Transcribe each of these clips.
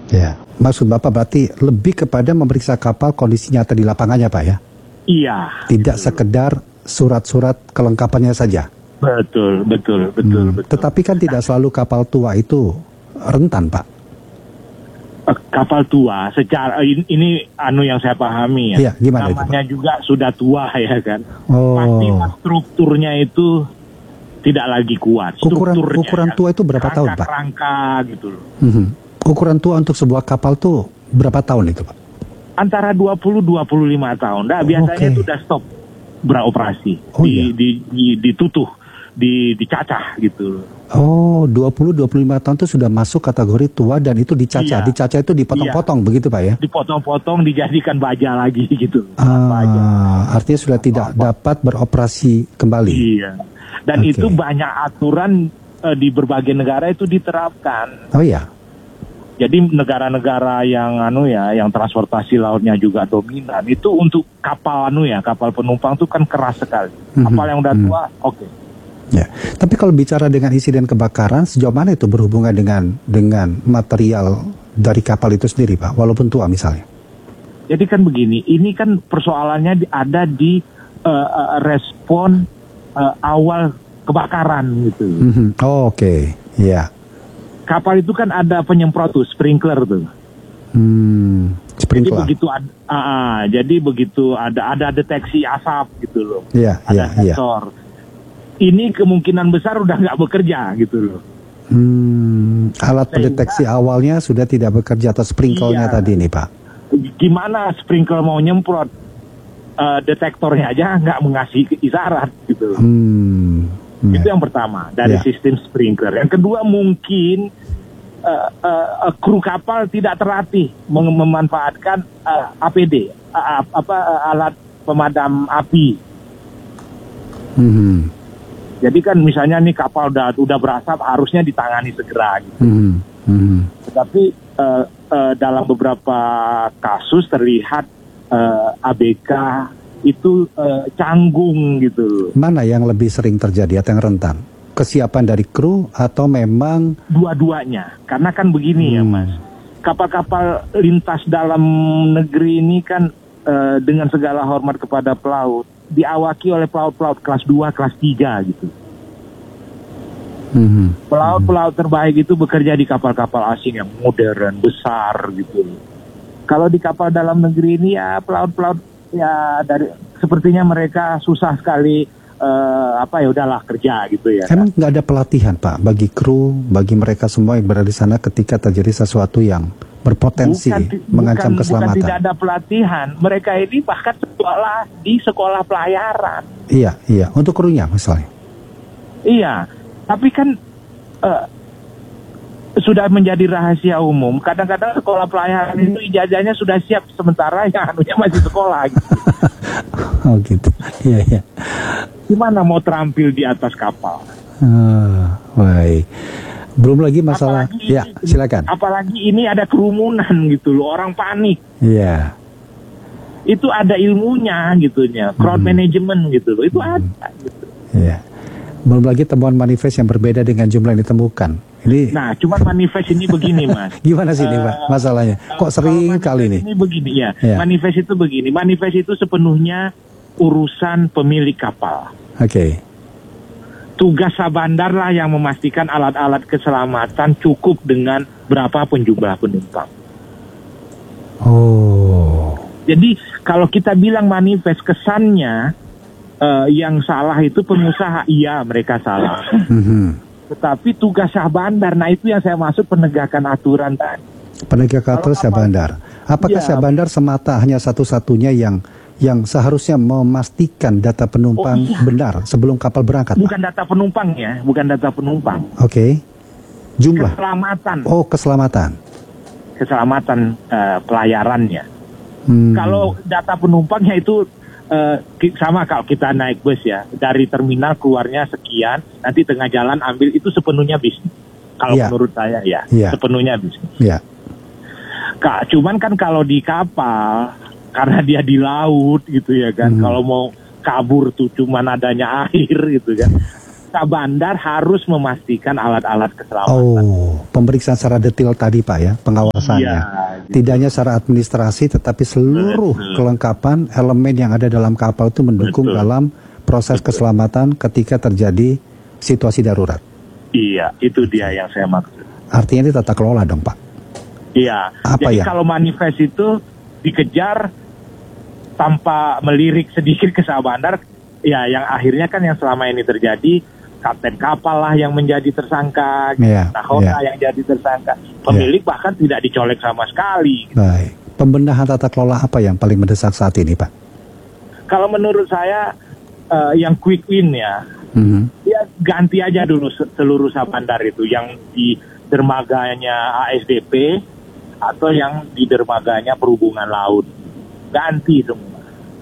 Ya, maksud Bapak berarti lebih kepada memeriksa kapal kondisi nyata di lapangannya, Pak ya? Iya. Tidak sekedar surat-surat kelengkapannya saja. Betul. Tetapi kan tidak selalu kapal tua itu rentan, Pak. Kapal tua, secara ini yang saya pahami ya. Iya, gimana namanya itu, Pak? juga sudah tua ya kan. Oh. Pasti strukturnya itu tidak lagi kuat. Ukuran tua itu berapa tahun, Pak? Rangka gitu loh. Ukuran tua untuk sebuah kapal tuh berapa tahun itu, Pak? Antara 20-25 tahun. Nah, biasanya itu udah stop beroperasi. Ditutuh, dicacah gitu loh. Oh, 20-25 tahun itu sudah masuk kategori tua dan itu dicacah. Iya. Dicacah itu dipotong-potong begitu, Pak ya? Dipotong-potong, dijadikan baja lagi gitu. Artinya sudah tidak dapat beroperasi kembali. Iya. Dan itu banyak aturan di berbagai negara itu diterapkan. Oh iya. Jadi negara-negara yang yang transportasi lautnya juga dominan, itu untuk kapal kapal penumpang itu kan keras sekali. Kapal yang udah tua, oke. Ya, tapi kalau bicara dengan insiden kebakaran, sejauh mana itu berhubungan dengan material dari kapal itu sendiri, Pak, walaupun tua misalnya? Jadi kan begini, ini kan persoalannya ada di respon awal kebakaran gitu. Oh, oke. Ya. Kapal itu kan ada penyemprot tuh, sprinkler tuh. Sprinkler. Jadi begitu ada deteksi asap gitu loh. Iya, ada sensor. Ini kemungkinan besar udah nggak bekerja gitu loh. Alat pendeteksi awalnya sudah tidak bekerja atau sprinklernya tadi nih, Pak. Gimana sprinkler mau nyemprot? Detektornya aja nggak mengasih isyarat gitu loh. Itu yang pertama dari sistem sprinkler. Yang kedua mungkin kru kapal tidak terlatih memanfaatkan APD, alat pemadam api. Jadi kan misalnya nih kapal udah berasap, harusnya ditangani segera gitu. Tetapi dalam beberapa kasus terlihat ABK itu canggung gitu. Mana yang lebih sering terjadi atau yang rentan? Kesiapan dari kru atau memang dua-duanya? Karena kan begini ya, Mas. Kapal-kapal lintas dalam negeri ini kan dengan segala hormat kepada pelaut, diawaki oleh pelaut-pelaut kelas 2, kelas 3 gitu. Pelaut-pelaut terbaik itu bekerja di kapal-kapal asing yang modern, besar gitu. Kalau di kapal dalam negeri ini ya pelaut-pelaut ya sepertinya mereka susah sekali udahlah kerja gitu ya. Emang nggak ada pelatihan, Pak, bagi kru, bagi mereka semua yang berada di sana ketika terjadi sesuatu yang berpotensi mengancam keselamatan? Bukan tidak ada pelatihan. Mereka ini bahkan sekolah di sekolah pelayaran. Iya. Untuk krunya misalnya. Iya, tapi kan sudah menjadi rahasia umum. Kadang-kadang sekolah pelayaran itu ijazahnya sudah siap, sementara yang masih sekolah gitu. Oh gitu. Iya. Gimana mau terampil di atas kapal? Baik. Belum lagi masalah. Silakan. Apalagi ini ada kerumunan gitu loh, orang panik. Iya. Itu ada ilmunya gitunya, crowd management gitu loh. Itu ada gitu. Iya. Belum lagi temuan manifest yang berbeda dengan jumlah yang ditemukan. Nah, cuma manifest ini begini, Mas. Gimana sih ini, Pak, masalahnya? Kok sering kali ini? Ini begini ya. Manifest itu begini. Manifest itu sepenuhnya urusan pemilik kapal. Oke. Tugas Sabandar lah yang memastikan alat-alat keselamatan cukup dengan berapapun jumlah penumpang. Oh. Jadi kalau kita bilang manifest, kesannya yang salah itu pengusaha. Iya, mereka salah. Tetapi tugas Syah Bandar, nah itu yang saya maksud penegakan aturan tadi. Penegakan aturan Syah Bandar. Apakah Syah Bandar semata hanya satu-satunya yang seharusnya memastikan data penumpang benar sebelum kapal berangkat? Bukan data penumpang ya, bukan data penumpang. Oke. Jumlah. Keselamatan. Oh, keselamatan. Keselamatan pelayarannya. Kalau data penumpangnya itu sama kalau kita naik bus ya, dari terminal keluarnya sekian, nanti tengah jalan ambil, itu sepenuhnya bisnis. Kalau menurut saya sepenuhnya bisnis. Cuman kan kalau di kapal, karena dia di laut gitu ya kan, kalau mau kabur tuh cuman adanya air gitu kan. Sabandar harus memastikan alat-alat keselamatan. Oh, pemeriksaan secara detail tadi Pak ya, pengawasannya. Iya, gitu. Tidak hanya secara administrasi, tetapi seluruh kelengkapan elemen yang ada dalam kapal itu mendukung dalam proses keselamatan ketika terjadi situasi darurat. Iya, itu dia yang saya maksud. Artinya ini tata kelola dong Pak. Iya, Apa jadi ya? kalau manifest itu dikejar tanpa melirik sedikit ke Sabandar, ya yang akhirnya kan yang selama ini terjadi, kapten kapal lah yang menjadi tersangka, nakoda yang jadi tersangka, pemilik bahkan tidak dicolek sama sekali. Baik, pembenahan tata kelola apa yang paling mendesak saat ini Pak? Kalau menurut saya yang quick win ya, ya ganti aja dulu seluruh Sabandar itu, yang di dermaganya ASDP atau yang di dermaganya perhubungan laut, ganti semua.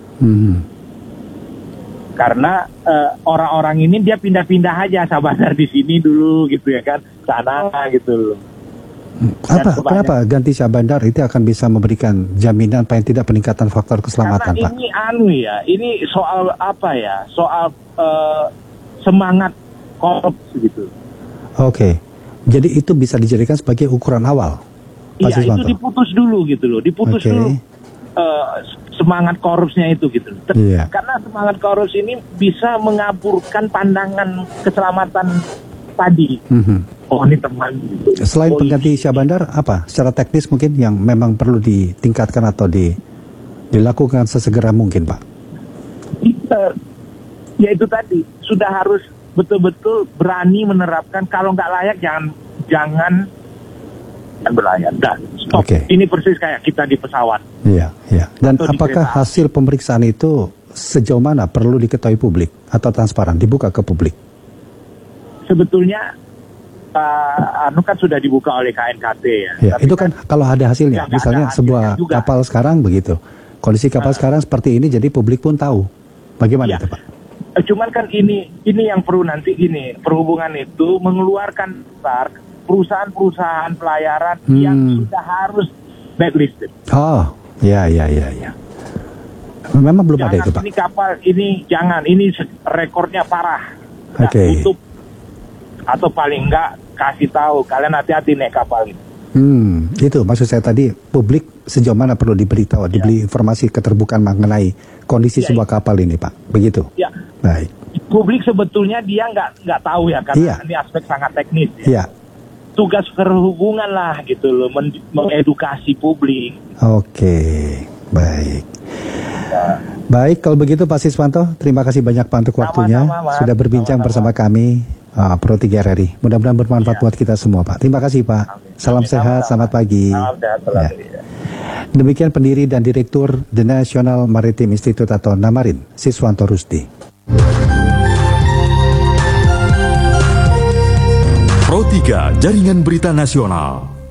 Karena orang-orang ini dia pindah-pindah aja Sabandar di sini dulu gitu ya kan, sana gitu loh. Kenapa ganti Sabandar itu akan bisa memberikan jaminan paling tidak peningkatan faktor keselamatan karena Pak? Ini soal apa ya? Soal semangat korupsi gitu. Oke. Jadi itu bisa dijadikan sebagai ukuran awal. Iya, itu diputus dulu gitu loh, diputus dulu semangat korupsinya itu gitu. Karena semangat korupsi ini bisa mengaburkan pandangan keselamatan tadi. Oh ini teman. Gitu. Selain pengganti Sabandar, apa secara teknis mungkin yang memang perlu ditingkatkan atau dilakukan sesegera mungkin Pak? Ya itu tadi, sudah harus betul-betul berani menerapkan, kalau nggak layak jangan berlayar. Dah, stop. Ini persis kayak kita di pesawat. Iya. Dan apakah hasil pemeriksaan itu sejauh mana perlu diketahui publik atau transparan, dibuka ke publik? Sebetulnya kan sudah dibuka oleh KNKT ya. Ya, itu kan kalau ada hasilnya, misalnya sebuah kapal sekarang begitu, kondisi kapal sekarang seperti ini, jadi publik pun tahu. Bagaimana itu Pak? Cuman kan ini yang perlu nanti gini, perhubungan itu mengeluarkan perusahaan-perusahaan pelayaran yang sudah harus blacklisted. Oh, ya. Memang belum ada itu Pak. Ini kapal ini rekornya parah. Tutup atau paling enggak kasih tahu kalian hati-hati naik kapal ini. Itu maksud saya tadi, publik sejauh mana perlu diberitahu, diberi informasi keterbukaan mengenai kondisi sebuah kapal ini Pak, begitu? Ya. Baik. Publik sebetulnya dia nggak tahu ya, karena ini aspek sangat teknis ya. Iya. Tugas perhubungan lah gitu loh, mengedukasi publik. Oke, baik. Baik, kalau begitu Pak Siswanto, terima kasih banyak Pak untuk waktunya. Sudah berbincang bersama kami, Pro 3 RRI. Mudah-mudahan bermanfaat buat kita semua Pak. Terima kasih Pak. Salam sehat, selamat pagi. Demikian pendiri dan Direktur The National Maritime Institute atau Namarin, Siswanto Rusdi. Pro 3 Jaringan Berita Nasional.